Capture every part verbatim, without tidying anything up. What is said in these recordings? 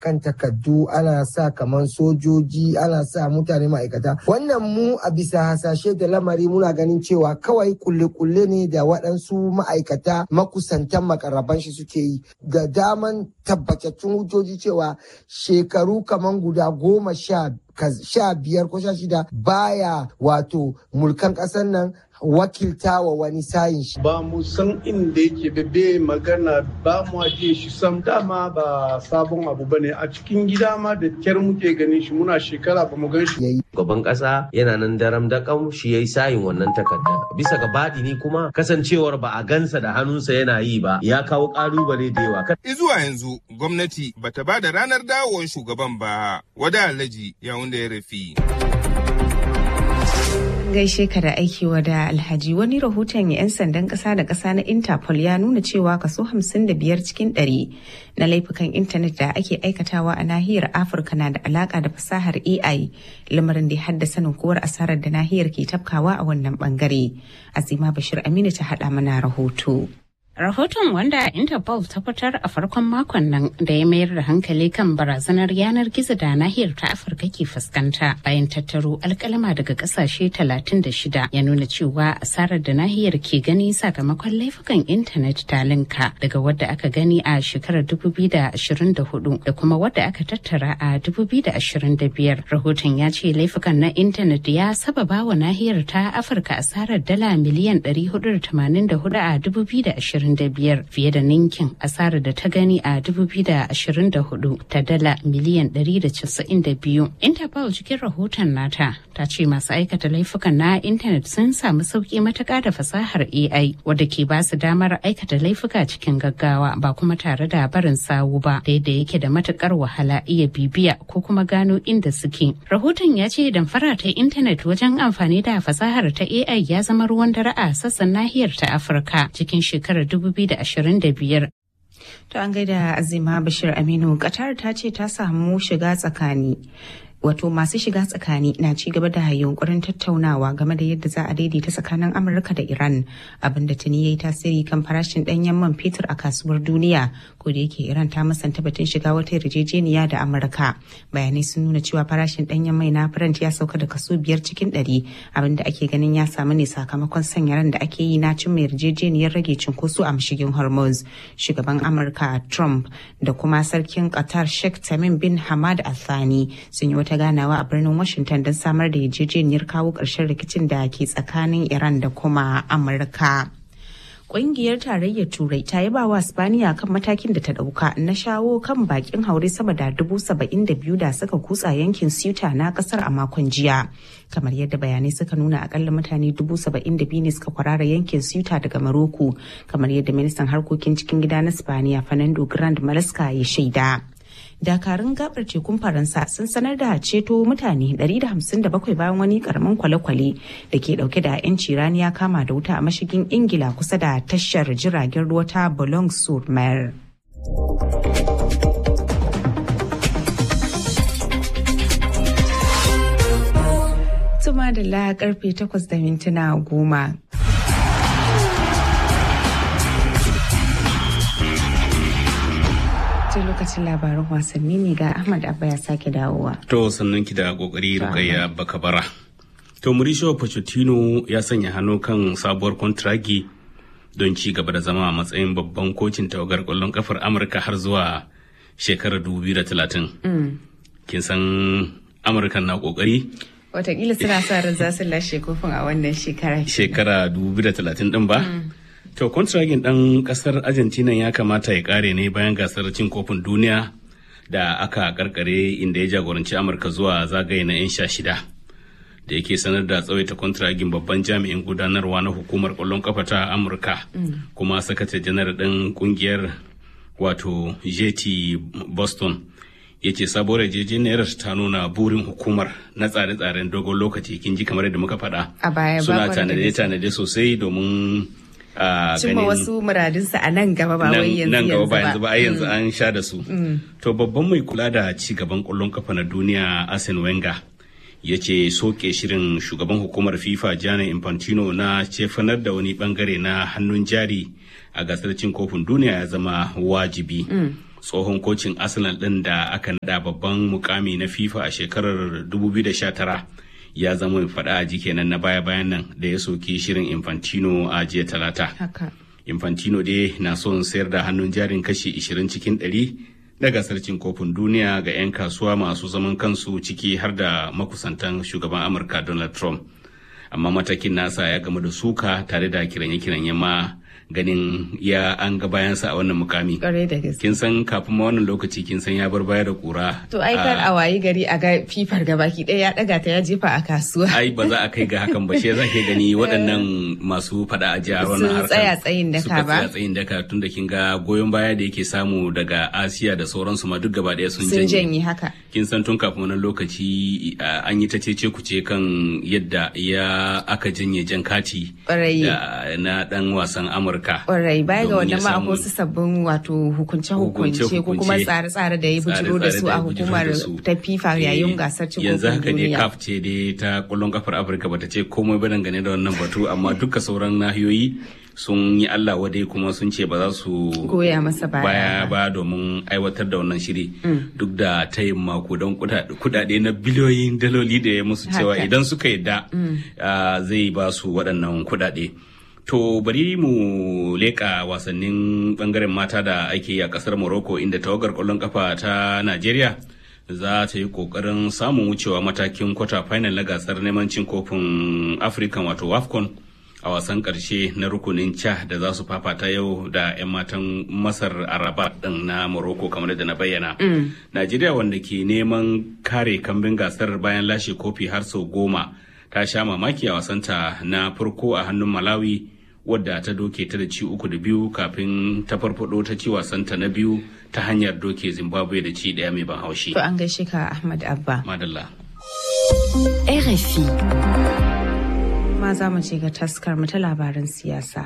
kan takardu, ana sa kaman sojoji, ana sa mutane ma'aikata. Wannan mu a bisa hasashe da lamari muna ganin cewa kawai kulle-kulle ne da waɗansu ma'aikata makusantan makarraban shi suke yi. Da daman tabbatattun hujjoji cewa shekaru kaman guda goma sha sha biyar ko sha shida baya wato mulkan ƙasar nan wakilta wa wani sayin shi. Ba mu san inda yake bebe magana ba mu ajiye shi sam, dama ba sabon abu bane a cikin gida ma da kyar muke ganin shi, muna shekara ba mu gan shi. Gaban ƙasa yana nan daram daƙam shi yayi sayin wannan takarda. Bisa ga baɗini kuma kasancewar ba a gansa da hannunsa yana yi ba ya kawo ƙalubale da yawa. Izuwa yanzu gwamnati bata ba da ranar dawowar shugaban ba. Wada Alhaji ya wanda ya rafi. Gaishe ka da aiki wada Alhaji. Wani rahoton 'yan sandan ƙasa da ƙasa na Interpol ya nuna cewa kaso hamsin da biyar cikin ɗari na laifukan intanet da ake aikatawa a nahiyar Afirka na da alaƙa da fasahar A I, lamarin da ya haddasa ninkuwar asarar da nahiyar ke tafkawa a wannan bangare. Azima Bashir Aminu ta haɗa mana rahoto. Rahoton wanda Interpol ta fitar a farkon makon nan da ya mayar da hankali kan barazanar yanar gizo da nahiyar ta Afirka ke fuskanta bayan tattaro alkalama daga kasashe talatin da shida ya nuna cewa asarar da nahiyar ke gani sakamakon laifukan intanet ta linka daga wadda aka gani a shekarar dubu biyu da ashirin da hudu da kuma wadda aka tattara a dubu biyu da ashirin da biyar. Rahoton ya ce laifukan na intanet ya sababa wa nahiyar ta Afirka asarar dala miliyan ɗari hudu da tamanin da hudu a dubu biyu da ashirin da biyar, fiye da ninkin asarar da ta gani a dubu biyu da ashirin da hudu ta dala miliyan ɗari da casa'in da biyu. Interpol cikin rahoton nata ta ce masu aikata laifukan na intanet sun samu sauki matuƙa da fasahar A I wadda ke ba su damar aikata laifuka cikin gaggawa ba kuma tare da barin sawu ba, da yadda yake da matuƙar wahala iya bibiya ko kuma gano inda suke. Rahoton ya ce damfara ta intanet wajen amfani da fasahar ta A I ya zama ruwan dare a sassan nahiyar ta Afirka cikin shekarar dubu biyu da ashirin da biyar. To an gaida Azima Bashir Aminu. Qatar ta ce ta samu shiga tsakani. Wato masu shiga tsakani na ci gaba da yunkurin tattaunawa game da yadda za a daidaita tsakanin Amurka da Iran, abinda tuni yayi tasiri kan farashin danyen man fetur a kasuwar duniya, ko da yake Iran ta musanta batun shiga wata yarjejeniya da Amurka. Bayanai sun nuna cewa farashin danyen mai na Brent ya sauka da kaso biyar cikin ɗari, abinda ake ganin ya samu ne sakamakon sanya ran da ake yi na cimma yarjejeniyar rage cunkoso a mashigin Hormuz. Shugaban Amurka Trump da kuma sarkin Qatar Sheikh Tamim bin Hamad Al Thani sun yi wata ta ganawa a birnin Washington don samar da yarjejeniyar kawo ƙarshen rikicin da ke tsakanin Iran da kuma Amurka. Ƙungiyar Tarayyar Turai ta yaba wa Spaniya kan matakin da ta ɗauka na shawo kan bakin haure sama da dubu saba'in da biyu da suka kutsa yankin Ceuta na ƙasar a makon jiya. Kamar yadda bayanai suka nuna, akalla mutane dubu saba'in da biyu ne suka kwarara yankin Ceuta daga Maroko, kamar yadda ministan harkokin cikin gida na Spaniya Fernando Grande Maresca ya shaida. Dakarun gabar tekun Faransa sun sanar da ceto mutane ɗari da hamsin da bakwai bayan wani karamin kwale-kwale da ke dauke da 'yanci rani ya kama da wuta a mashigin Ingila kusa da tashar jiragen ruwa ta Boulogne-sur-Mer. Tuma da la karfe takwas da mintuna goma. Tun lokacin labaran wasanni ne ga Ahmad Abba ya sake dawowa. To sannan ki da kokari Rukayya Bakabara. To Mauricio Pochettino ya sanya hannu kan sabuwar kontragi don ci gaba da zama a matsayin babban kocin tawagar kwallon kafar Amurka har zuwa shekarar dubu biyu da talatin. Kin san Amurka na kokari? Wataƙila suna sa ran za su lashe kofin a wannan shekara. Shekara dubu biyu da talatin din ba? To, kontragin ɗan ƙasar Argentina ya kamata ya ƙare ne bayan gasar cin kofin duniya da aka karkare inda ya jagoranci Amurka zuwa zagaye na 'yan sha shida. Da yake sanar da tsawaita kontragin babban jami'in gudanarwa na hukumar ƙwallon kafa ta Amurka, mm. kuma sakatare janar ɗin ƙungiyar wato J T Boston ya ce sabuwar yarjejeniyar ta nuna burin hukumar na tsare-tsaren dogon lokaci, kin ji kamar yadda muka faɗa. A baya suna tanade-tanade sosai domin Uh, cimma wasu muradinsa a nan gaba ba wai yanzu nan gaba ba yanzu ba ai yanzu an sha da su. Mm. To babban mai kula da ci gaban ƙwallon kafa na duniya Arsene Wenger ya ce soke shirin shugaban hukumar FIFA Gianni Infantino na cefanar da wani bangare na hannun jari a gasar cin kofin duniya ya zama wajibi. Mm. tsohon kocin Arsenal ɗin da aka nada babban mukami na FIFA a shekarar dubu biyu da sha tara ya zama mai faɗa a ji kenan na baya-bayan nan da ya soki shirin Infantino a jiya talata. Haka. Infantino dai na son sayar da hannun jarin kashi ashirin cikin ɗari na gasar cin kofin duniya ga 'yan kasuwa masu zaman kansu ciki har da makusantan shugaban Amurka Donald Trump. Amma matakin nasa ya gamu da suka tare da kiranye-kiranye ma ganin ya an ga bayansa a wannan mukami. Ƙwarai da gaske. Kin san kafin ma wannan lokaci kin san ya bar baya da kura. To ai kar a wayi gari a ga fifar gabaki ɗaya ya ɗaga ta ya jefa a kasuwa. Ai ba za a kai ga hakan ba, shi za ke gani waɗannan masu faɗa a jihar wannan harkar. Sun tsaya tsayin daka ba. Suka tsaya tsayin daka tun da kin ga goyon baya da yake samu daga Asiya da sauransu ma duk gaba ɗaya sun janye. Sun janye haka. Kin san tun kafin wannan lokaci an yi ta cece kuce kan yadda ya aka janye jan kati na ɗan wasan Amurka. Kwarai baya ga wannan ma akwai wasu sabbin wato hukunce-hukunce ko kuma tsare-tsare da ya bujiro da su a hukumar ta FIFA yayin gasar cin kofin duniya. Yanzu haka dai CAF ce dai ta kwallon kafar Afirka bata ce komai ba dangane da wannan batu, amma duka sauran nahiyoyi sun yi Allah wadai kuma sun ce ba za su goya masa baya ba domin aiwatar da wannan shiri duk da tayin mako don kudade na biliyoyin daloli da ya musu cewa idan suka yadda zai ba su waɗannan kudade. To bari mu leƙa wasannin bangaren mata da ake yi a ƙasar Morocco, inda tawagar ƙwallon ƙafa ta Najeriya za ta yi ƙoƙarin samun wucewa matakin kwata final na gasar neman cin kofin African wato WAFCON a wasan ƙarshe na rukunin ca da za su fafata yau da 'yan matan Masar a Rabat ɗin na Morocco kamar da na bayyana. Mm. Najeriya wanda ke neman kare kambin gasar bayan lashe kofi har sau goma ta sha mamaki a wasanta na farko a hannun Malawi wadda ta doke ta da ci uku da biyu kafin ta farfado ta ci wasanta na biyu ta hanyar doke Zimbabwe da ci daya mai ban haushi. To an gaishe ka Ahmad Abba. Madalla. R F I. Ma za mu ce ga taskar mu ta labaran siyasa.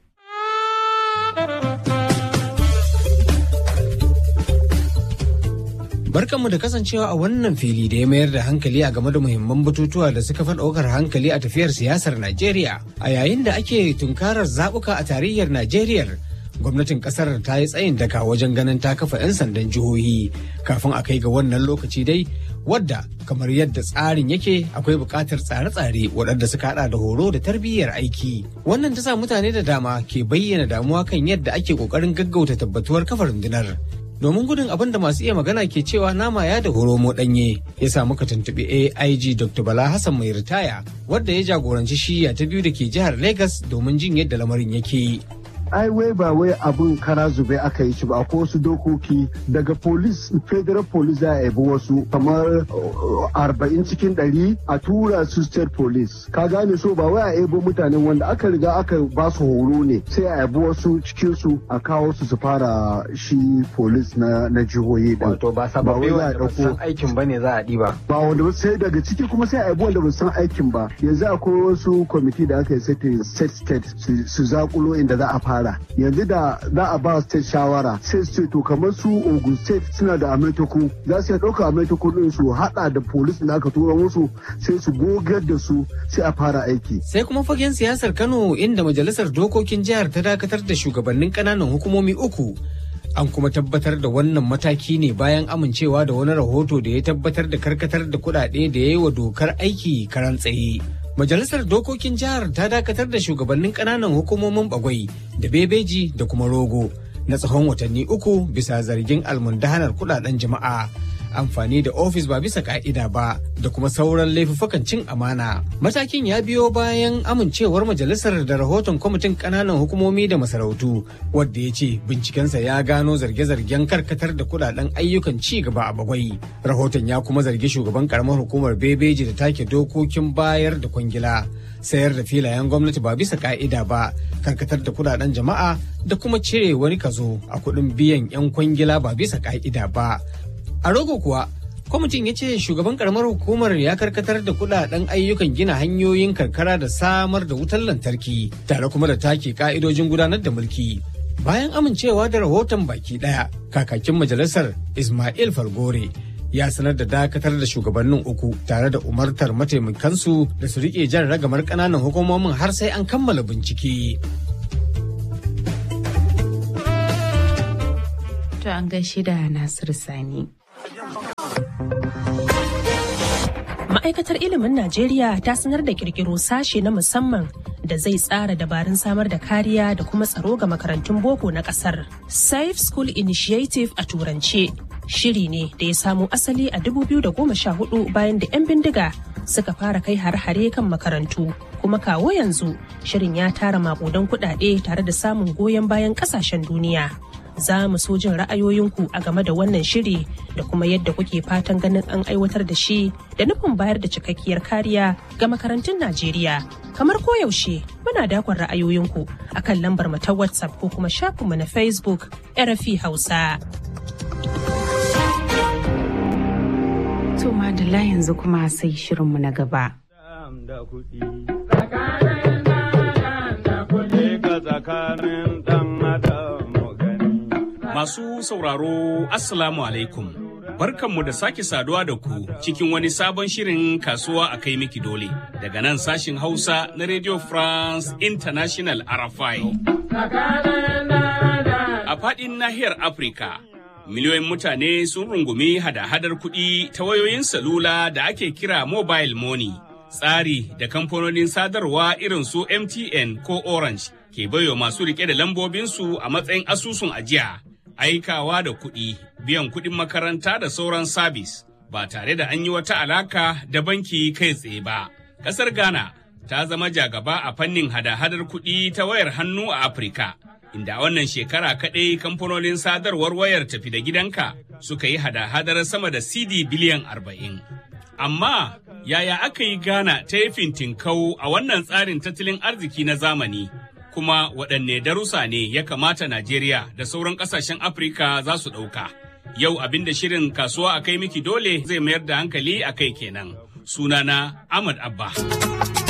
Barkanmu da kasancewa a wannan fili da ya mayar da hankali a game da muhimman batutuwa da suka fi ɗaukar hankali a tafiyar siyasar Najeriya. A yayin da ake tunkarar zaɓuka a tarayyar Najeriya, gwamnatin ƙasar ta yi tsayin daka wajen ganin ta kafa 'yan sandan jihohi kafin a kai ga wannan lokaci dai, wadda kamar yadda tsarin yake akwai buƙatar tsare-tsare waɗanda suka haɗa da horo da tarbiyyar aiki. Wannan ta sa mutane da dama ke bayyana damuwa kan yadda ake ƙoƙarin gaggauta tabbatuwar kafa rundunar. Domin gudun abin da masu iya magana ke cewa nama ya da horomo ɗanye, ya samu ka tuntuɓi A I G Doctor Bala Hassan mai ritaya, wadda ya jagoranci shiya ta biyu da ke jihar Legas domin jin yadda lamarin yake. ai wai ba wai abun kara zube aka yi shi ba, ko wasu dokoki daga police federal police za a yabi wasu kamar arba'in cikin ɗari a tura su state police, ka gane, so ba wai a yabo mutanen wanda aka riga aka ba su horo ne sai a yabi wasu cikin su a kawo su su fara shi police na na jihohi din. Wato ba sababbi wanda ba san aikin ba ne za a diba, ba wanda sai daga ciki kuma sai a yabi wanda ba san aikin ba. Yanzu akwai wasu kwamiti da aka yi state state su zakulo inda za a fara yanzu da za a ba state shawara sai su ce to kamar su Ogun state suna da ametoku, za su ɗauka ametoku din su hada da police da aka tura musu sai su gogar da su sai a fara aiki. Sai kuma fagen siyasar Kano, inda majalisar dokokin jihar ta dakatar da shugabannin ƙananan hukumomi uku. An kuma tabbatar da wannan mataki ne bayan amincewa da wani rahoto da ya tabbatar da karkatar da kuɗaɗe da ya yi wa dokar aiki karan tsaye. Majalisar Dokokin Jihar ta dakatar da shugabannin ƙananan hukumomin Bagwai da Bebeji da kuma Rogo na tsawon watanni uku bisa zargin almundahanar kuɗaɗen jama'a, amfani da ofis ba bisa ka'ida ba da kuma sauran laifuffukan cin amana. Matakin ya biyo bayan amincewar majalisar da rahoton kwamitin ƙananan hukumomi da masarautu, wadda ya ce bincikensa ya gano zarge-zargen karkatar da kudaden ayyukan ci gaba a Bagwai. Rahoton ya kuma zargi shugaban karamar hukumar Bebeji da take dokokin bayar da kwangila, sayar da filayen gwamnati ba bisa ka'ida ba, karkatar da kudaden jama'a da kuma cire wani kazo a kuɗin biyan 'yan kwangila ba bisa ka'ida ba. A Rogo kuwa, kwamitin ya ce shugaban karamar hukumar ya karkatar da kudaden ayyukan gina hanyoyin karkara da samar da wutar lantarki, tare kuma da take ka'idojin gudanar da mulki. Bayan amincewa da rahoton baki daya, kakakin majalisar Ismail Falgore ya sanar da dakatar da shugabannin uku tare da umartar mataimakansu da su rike jan ragamar ƙananan hukumomin har sai an kammala bincike. To an gaishe da Nasiru Sani. Ma'aikatar ilimin Najeriya ta sanar da kirkiro sashe na musamman da zai tsara dabarun samar da kariya da kuma tsaro ga makarantun boko na kasar. Safe School Initiative a turance shiri ne da ya samo asali a dubu biyu da goma sha hudu bayan da 'yan bindiga suka fara kai har-hare kan makarantu. Kuma kawo yanzu shirin ya tara maƙudan kuɗaɗe tare da samun goyon bayan ƙasashen duniya. Za mu so jin ra'ayoyinku a game da wannan shiri da kuma yadda kuke fatan ganin an aiwatar da shi da nufin bayar da cikakkiyar kariya ga makarantun Najeriya. Kamar koyaushe muna dakon ra'ayoyinku a kan lambar mu ta WhatsApp ko kuma shafinmu na Facebook R F I Hausa. To madalla yanzu kuma sai shirinmu na gaba. Masu sauraro, Assalamu alaikum. Barkanmu da sake saduwa da ku cikin wani sabon shirin kasuwa a kai miki dole. Daga nan sashin Hausa na Radio France International R F I. A faɗin nahiyar Afirka, miliyoyin mutane sun rungumi hada-hadar kuɗi ta wayoyin salula da ake kira mobile money. Tsari da kamfanonin sadarwa irin su M T N ko Orange ke baiwa masu rike da lambobinsu a matsayin asusun ajiya. Aikawa da kuɗi, biyan kuɗin makaranta da sauran sabis ba tare da an yi wata alaka da banki kai tsaye ba. Ƙasar Ghana ta zama jagaba a fannin hada-hadar kuɗi ta wayar hannu a Afirka, inda wannan shekara kaɗai kamfanonin sadarwar wayar tafi da gidanka suka yi hada-hadar sama da C D biliyan arba'in. Amma yaya aka yi Ghana ta yi fintinkau a wannan tsarin tattalin arziki na zamani? Kuma waɗanne darussa ne ya kamata Najeriya da sauran ƙasashen Afirka za su ɗauka. Yau abin da shirin kasuwa a kai miki dole zai mayar da hankali a kai kenan. Sunana Ahmad Abba.